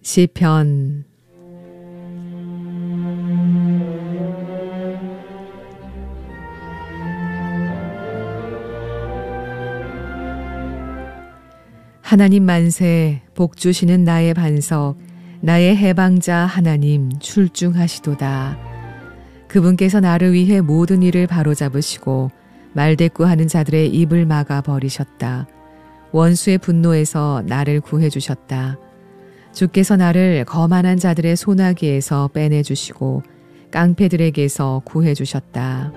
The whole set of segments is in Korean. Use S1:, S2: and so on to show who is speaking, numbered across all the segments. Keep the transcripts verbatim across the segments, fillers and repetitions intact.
S1: 시편 하나님 만세, 복 주시는 나의 반석, 나의 해방자 하나님 출중하시도다. 그분께서 나를 위해 모든 일을 바로잡으시고 말대꾸하는 자들의 입을 막아 버리셨다. 원수의 분노에서 나를 구해주셨다. 주께서 나를 거만한 자들의 소나기에서 빼내주시고 깡패들에게서 구해주셨다.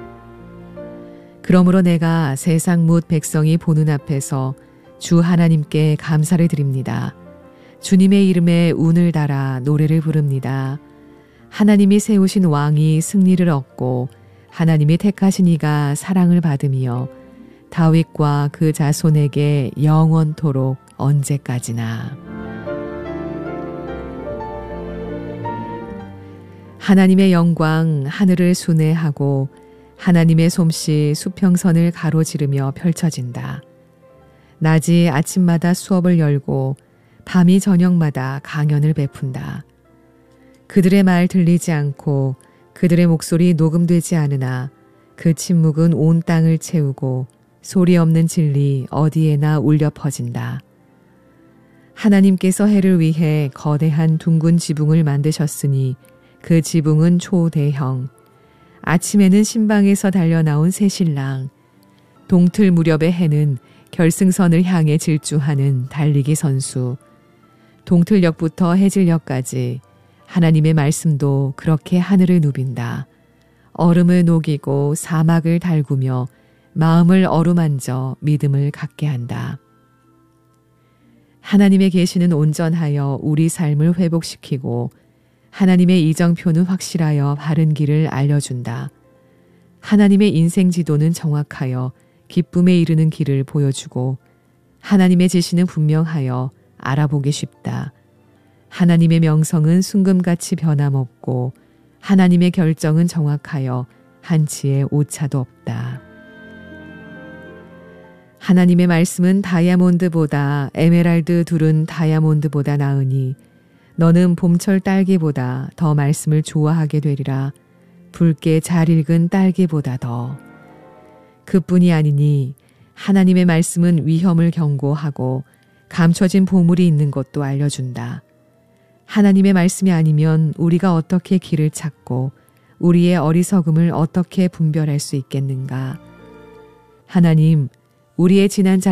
S1: 그러므로 내가 세상 뭇 백성이 보는 앞에서 주 하나님께 감사를 드립니다. 주님의 이름에 운을 달아 노래를 부릅니다. 하나님이 세우신 왕이 승리를 얻고 하나님이 택하신 이가 사랑을 받으며 다윗과 그 자손에게 영원토록 언제까지나. 하나님의 영광 하늘을 순회하고 하나님의 솜씨 수평선을 가로지르며 펼쳐진다. 낮이 아침마다 수업을 열고 밤이 저녁마다 강연을 베푼다. 그들의 말 들리지 않고 그들의 목소리 녹음되지 않으나 그 침묵은 온 땅을 채우고 소리 없는 진리 어디에나 울려 퍼진다. 하나님께서 해를 위해 거대한 둥근 지붕을 만드셨으니 그 지붕은 초대형. 아침에는 신방에서 달려나온 새 신랑. 동틀 무렵의 해는 결승선을 향해 질주하는 달리기 선수. 동틀역부터 해질역까지 하나님의 말씀도 그렇게 하늘을 누빈다. 얼음을 녹이고 사막을 달구며 마음을 어루만져 믿음을 갖게 한다. 하나님의 계시는 온전하여 우리 삶을 회복시키고 하나님의 이정표는 확실하여 바른 길을 알려준다. 하나님의 인생 지도는 정확하여 기쁨에 이르는 길을 보여주고 하나님의 지시는 분명하여 알아보기 쉽다. 하나님의 명성은 순금같이 변함없고 하나님의 결정은 정확하여 한치의 오차도 없다. 하나님의 말씀은 다이아몬드보다 에메랄드 둘은 다이아몬드보다 나으니 너는 봄철 딸기보다 더 말씀을 좋아하게 되리라. 붉게 잘 익은 딸기보다 더. 그뿐이 아니니 하나님의 말씀은 위험을 경고하고 감춰진 보물이 있는 것도 알려준다. 하나님의 말씀이 아니면 우리가 어떻게 길을 찾고 우리의 어리석음을 어떻게 분별할 수 있겠는가. 하나님, 우리의 지난 잘